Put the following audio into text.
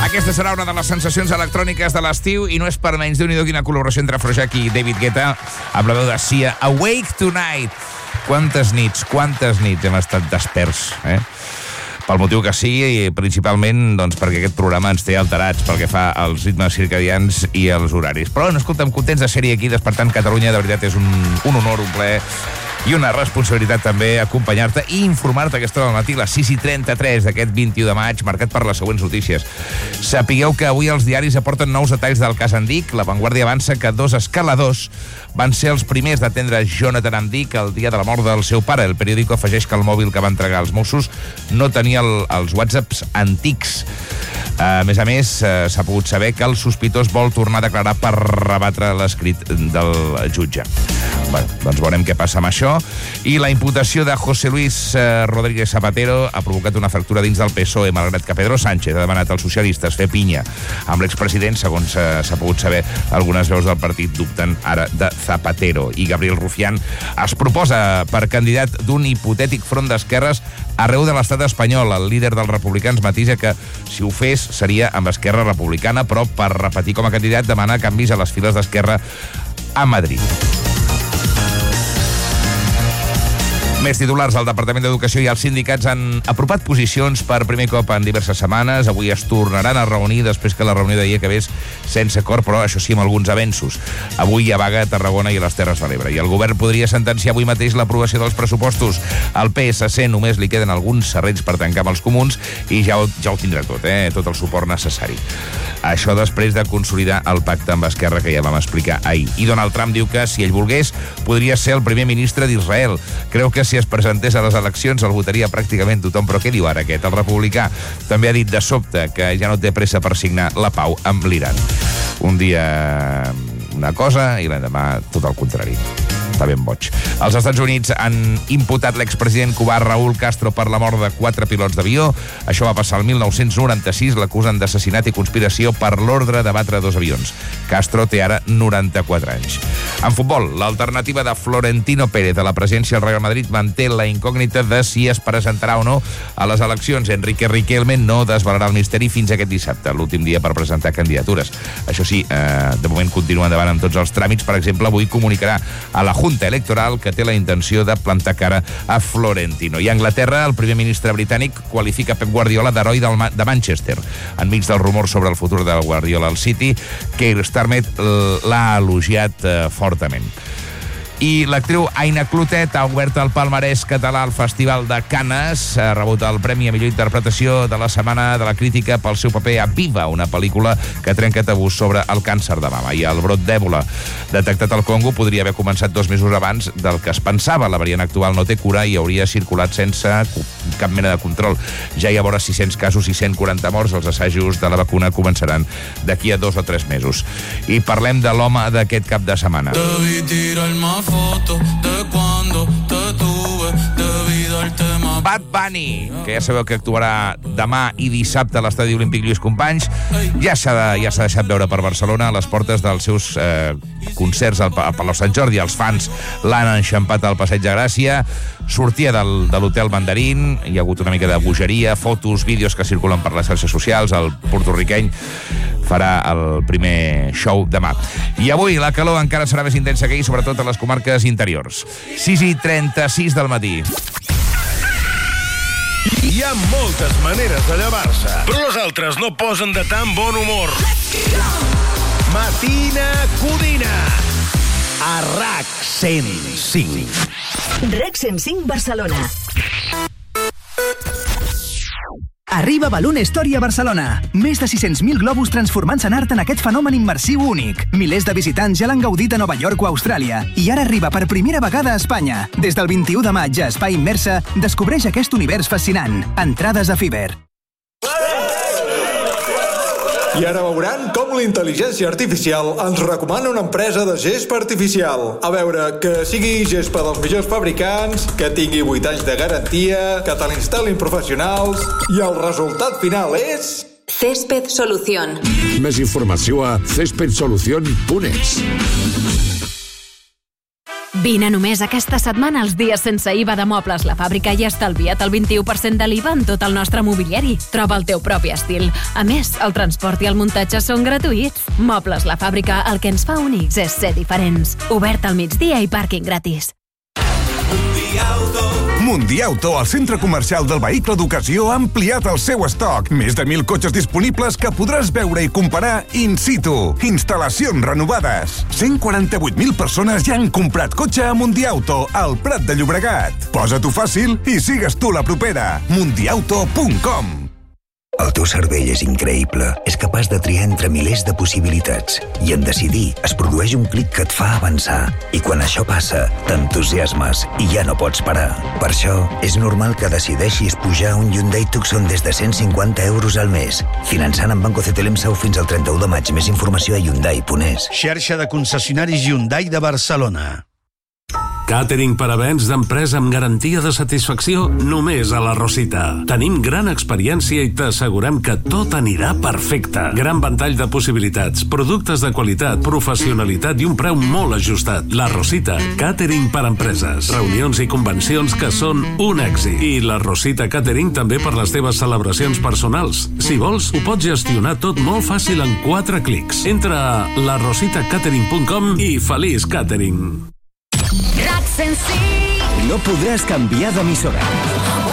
Aquesta serà una de les sensacions electròniques de l'estiu i no és per menys. Déu-n'hi-do quina col·laboració entre Afrojack i David Guetta amb la veu de Sia. Awake Tonight. Quantes nits hem estat desperts, pel motiu que sigui, i principalment doncs, perquè aquest programa ens té alterats pel que fa als ritmes circadians i als horaris. Però, escolta'm, contents de ser-hi aquí despertant Catalunya. De veritat, és un honor, un plaer i una responsabilitat també acompanyar-te i informar-te aquesta hora del matí, les 6:33 d'aquest 21 de maig, marcat per les següents notícies. Sapigueu que avui els diaris aporten nous detalls del cas Andic. La Vanguardia avança que 2 escaladors van ser els primers d'atendre Jonathan Andic el dia de la mort del seu pare. El periòdico afegeix que el mòbil que va entregar als Mossos no tenia els whatsapps antics. A més, s'ha pogut saber que el sospitós vol tornar a declarar per rebatre l'escrit del jutge. Bé, doncs veurem què passa amb això. I la imputació de José Luis Rodríguez Zapatero ha provocat una fractura dins del PSOE, malgrat que Pedro Sánchez ha demanat als socialistes fer pinya amb l'expresident. Segons s'ha pogut saber, algunes veus del partit dubten ara de Zapatero. I Gabriel Rufián es proposa per candidat d'un hipotètic front d'esquerres arreu de l'estat espanyol. El líder dels republicans matisa que, si ho fes, seria amb Esquerra Republicana, però per repetir com a candidat demana canvis a les files d'Esquerra a Madrid. Més titulars. El Departament d'Educació i els sindicats han apropat posicions per primer cop en diverses setmanes. Avui es tornaran a reunir després que la reunió d'ahir acabés sense acord, però això sí, amb alguns avenços. Avui hi ha vaga a Tarragona i a les Terres de l'Ebre. I el govern podria sentenciar avui mateix l'aprovació dels pressupostos. Al PSC només li queden alguns serrells per tancar amb els comuns i ja ho tindrà tot, tot el suport necessari. Això després de consolidar el pacte amb Esquerra que ja vam explicar ahir. I Donald Trump diu que, si ell volgués, podria ser el primer ministre d'Israel. Creu que si es presentés a les eleccions el votaria pràcticament tothom. Però què diu ara aquest? El republicà també ha dit de sobte que ja no té pressa per signar la pau amb l'Iran. Un dia una cosa i l'endemà tot el contrari. Està ben boig. Els Estats Units han imputat l'expresident cubà Raúl Castro per la mort de 4 pilots d'avió. Això va passar el 1996. L'acusen d'assassinat i conspiració per l'ordre de batre 2 avions. Castro té ara 94 anys. En futbol, l'alternativa de Florentino Pérez a la presidència del Real Madrid manté la incògnita de si es presentarà o no a les eleccions. Enrique Riquelme no desvelarà el misteri fins aquest dissabte, l'últim dia per presentar candidatures. Això sí, de moment continua endavant amb tots els tràmits. Per exemple, avui comunicarà a la Junta Electoral que té la intenció de plantar cara a Florentino. I a Anglaterra, el primer ministre britànic qualifica Pep Guardiola d'heroi de Manchester. Enmig del rumor sobre el futur de Guardiola al City, Keir Starmer l'ha elogiat fortament. I l'actriu Aina Clotet ha obert el palmarès català al Festival de Canes. Ha rebut el Premi a millor interpretació de la Setmana de la Crítica pel seu paper a Viva, una pel·lícula que trenca tabús sobre el càncer de mama. I el brot d'Èbola detectat al Congo podria haver començat 2 mesos abans del que es pensava. La variant actual no té cura i hauria circulat sense cap mena de control. Ja hi ha vora 600 casos i 140 morts. Els assajos de la vacuna començaran d'aquí a 2 o 3 mesos. I parlem de l'home d'aquest cap de setmana. Bad Bunny, que ja sabeu que actuarà demà i dissabte a l'Estadi Olímpic Lluís Companys. Ja s'ha deixat veure per Barcelona a les portes dels seus concerts al Palau Sant Jordi. Els fans l'han enxampat al Passeig de Gràcia. Sortia de l'Hotel Mandarín. Hi ha hagut una mica de bogeria, fotos, vídeos que circulen per les xarxes socials. El porto-riqueny farà el primer show demà. I avui la calor encara serà més intensa que ahir, sobretot a les comarques interiors. 6:36 del matí. Hi ha moltes maneres de llevar-se, però les altres no posen de tan bon humor. Matina Codina a RAC 105. RAC 105 Barcelona. Arriba Balloon Story a Barcelona. Més de 600.000 globus transformant-se en art en aquest fenomen immersiu únic. Milers de visitants ja l'han gaudit a Nova York o Austràlia. I ara arriba per primera vegada a Espanya. Des del 21 de maig a Espai Immersa, descobreix aquest univers fascinant. Entrades a Fiverr. I ara veuran com la intel·ligència artificial ens recomana una empresa de gespa artificial. A veure, que sigui gespa dels millors fabricants, que tingui 8 anys de garantia, que te l'instal·lin professionals, i el resultat final és... Césped Solución. Més informació a cespedsolucion.es. Vine només aquesta setmana als dies sense IVA de Mobles La Fàbrica i estalvia't el 21% de l'IVA en tot el nostre mobiliari. Troba el teu propi estil. A més, el transport i el muntatge són gratuïts. Mobles La Fàbrica, el que ens fa únics és ser diferents. Obert al migdia i pàrquing gratis. Mundiauto, el centre comercial del vehicle d'ocasió, ha ampliat el seu estoc. Més de 1.000 cotxes disponibles que podràs veure i comparar in situ. Instal·lacions renovades. 148.000 persones ja han comprat cotxe a Mundiauto, al Prat de Llobregat. Posa-t'ho fàcil i sigues tu la propera. Mundiauto.com. El teu cervell és increïble. És capaç de triar entre milers de possibilitats. I en decidir es produeix un clic que et fa avançar. I quan això passa, t'entusiasmes i ja no pots parar. Per això, és normal que decideixis pujar un Hyundai Tucson des de 150 euros al mes. Finançant amb Banco CTLM Sau fins al 31 de maig. Més informació a Hyundai.es. Xarxa de concessionaris Hyundai de Barcelona. Càtering per events d'empresa amb garantia de satisfacció només a La Rosita. Tenim gran experiència i t'assegurem que tot anirà perfecte. Gran ventall de possibilitats, productes de qualitat, professionalitat i un preu molt ajustat. La Rosita, càtering per empreses, reunions i convencions que són un èxit. I La Rosita Càtering també per les teves celebracions personals. Si vols, ho pots gestionar tot molt fàcil en 4 clics. Entra a larositacatering.com i feliç càtering. No podràs canviar d'emissora.